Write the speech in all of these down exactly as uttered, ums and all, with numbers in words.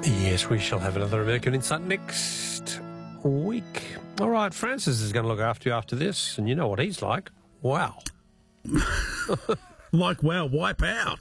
Yes, we shall have another American Insight next week. All right, Francis is going to look after you after this, and you know what he's like. Wow. Like, wow, wipe out.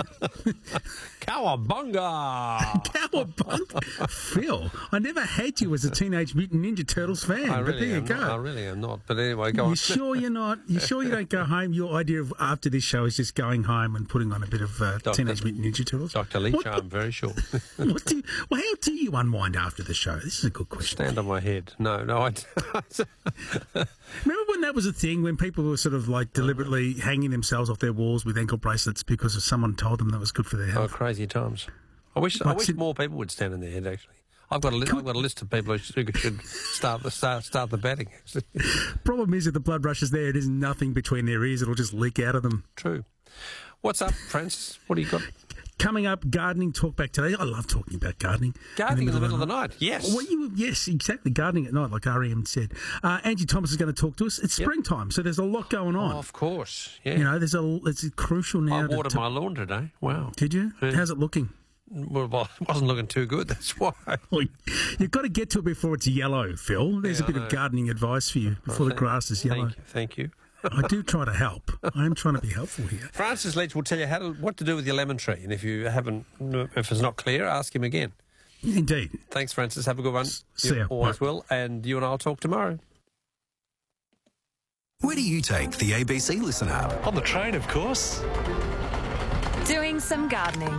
Cowabunga! Cowabunga. Phil, I never had you as a Teenage Mutant Ninja Turtles fan, I but really there am you go. not, I really am not. But anyway, go You on. sure you're not? You sure you don't go home? Your idea of after this show is just going home and putting on a bit of uh, Doctor Teenage Mutant Ninja Turtles? Doctor Leach, What- I'm very sure. What do you, well, how do you unwind after the show? This is a good question. Stand on my head. No, no, I Remember when that was a thing, when people were sort of like deliberately hanging themselves off their walls with ankle bracelets because someone told them that was good for their Oh, health? crazy times. I wish I Like, wish sit- more people would stand on their head, actually. I've got a, li- I've got a list of people who should, who should start, the, start, start the batting, actually. Problem is, if the blood rushes there, it is nothing between their ears. It'll just leak out of them. True. What's up, Francis? What do you got? Coming up, gardening talk back today. I love talking about gardening. Gardening in the middle of the night. Yes. Well, you, yes, exactly. Gardening at night, like R E M said. Uh, Angie Thomas is going to talk to us. It's Yep. springtime, so there's a lot going on. Oh, of course. Yeah. You know, there's a it's crucial now. I to- watered to- my lawn today. Wow. Did you? Yeah. How's it looking? Well, well, it wasn't looking too good, that's why. Well, you've got to get to it before it's yellow, Phil. There's Yeah, a bit I of know. gardening advice for you before the Thank- grass is yellow. Thank you. Thank you. I do try to help. I am trying to be helpful here. Francis Leach will tell you how to, what to do with your lemon tree, and if you haven't, if it's not clear, ask him again. Indeed. Thanks, Francis. Have a good one. See You ya. always Bye. will, and you and I'll talk tomorrow. Where do you take the A B C Listen app? On the train, of course. Doing some gardening.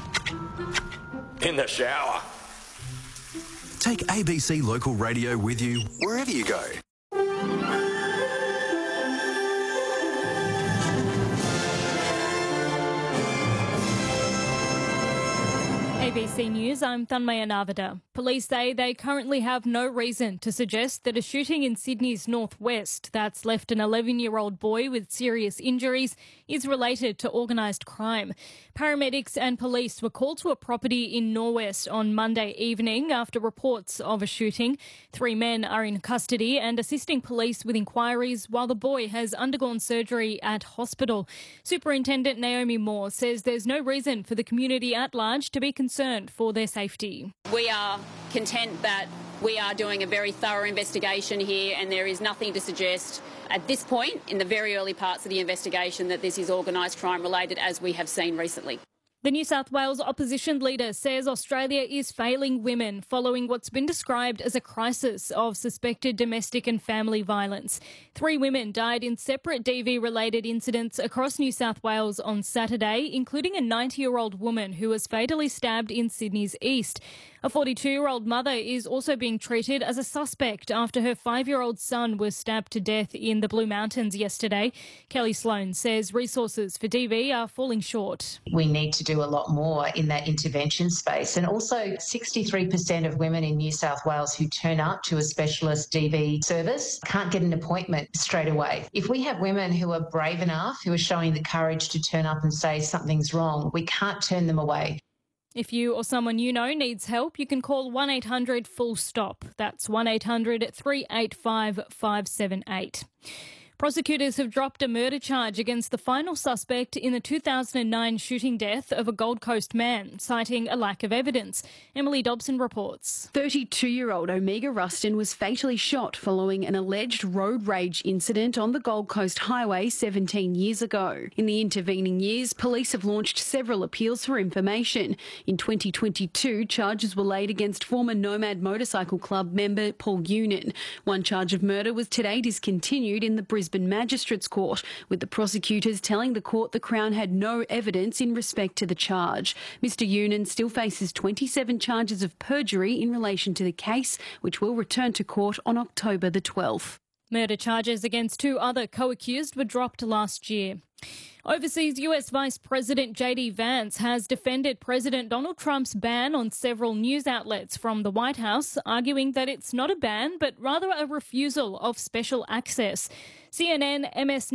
In the shower. Take A B C Local Radio with you wherever you go. A B C News, I'm Thanmaya Navada. Police say they currently have no reason to suggest that a shooting in Sydney's northwest that's left an eleven-year-old boy with serious injuries is related to organised crime. Paramedics and police were called to a property in Norwest on Monday evening after reports of a shooting. Three men are in custody and assisting police with inquiries while the boy has undergone surgery at hospital. Superintendent Naomi Moore says there's no reason for the community at large to be concerned for their safety. We are content that we are doing a very thorough investigation here, and there is nothing to suggest at this point in the very early parts of the investigation that this is organised crime related, as we have seen recently. The New South Wales opposition leader says Australia is failing women following what's been described as a crisis of suspected domestic and family violence. Three women died in separate D V-related incidents across New South Wales on Saturday, including a ninety-year-old woman who was fatally stabbed in Sydney's east. A forty-two-year-old mother is also being treated as a suspect after her five-year-old son was stabbed to death in the Blue Mountains yesterday. Kelly Sloan says resources for D V are falling short. We need to do a lot more in that intervention space. And also sixty-three percent of women in New South Wales who turn up to a specialist D V service can't get an appointment straight away. If we have women who are brave enough, who are showing the courage to turn up and say something's wrong, we can't turn them away. If you or someone you know needs help, you can call one eight hundred full stop. That's one eight hundred three eight five five seven eight. Prosecutors have dropped a murder charge against the final suspect in the two thousand nine shooting death of a Gold Coast man, citing a lack of evidence. Emily Dobson reports. thirty-two-year-old Omega Rustin was fatally shot following an alleged road rage incident on the Gold Coast Highway seventeen years ago. In the intervening years, police have launched several appeals for information. In twenty twenty-two, charges were laid against former Nomad Motorcycle Club member Paul Unan. One charge of murder was today discontinued in the Brisbane Magistrates Court, with the prosecutors telling the court the Crown had no evidence in respect to the charge. Mister Unan still faces twenty-seven charges of perjury in relation to the case, which will return to court on October the twelfth. Murder charges against two other co-accused were dropped last year. Overseas, U S Vice President J D Vance has defended President Donald Trump's ban on several news outlets from the White House, arguing that it's not a ban, but rather a refusal of special access. C N N, M S